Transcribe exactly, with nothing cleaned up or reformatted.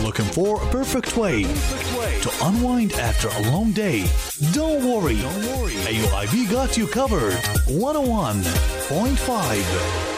Looking for a perfect way, perfect way to unwind after a long day? Don't worry. Don't worry. A U I V got you covered. one oh one point five